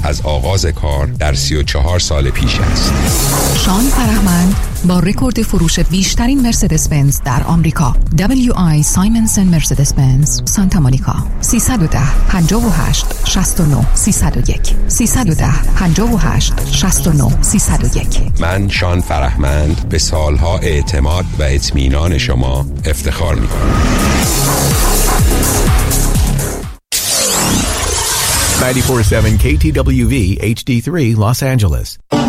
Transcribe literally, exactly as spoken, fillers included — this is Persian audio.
از آغاز کار در سی و چهار سال پیش است. شان فرهمند با رکورد فروش بیشترین مرسدس بنز در آمریکا، دبلیو آی سایمنسن مرسدس بنز سانتا مونیکا. سیصد و ده پنجاه و هشت شصت و نه سیصد و یک سیصد و ده پنجاه و هشت شصت و نه سیصد و یک. من شان فرهمند به سالها اعتماد و اطمینان شما افتخار می‌کنم. ninety-four point seven K T W V H D three Los Angeles.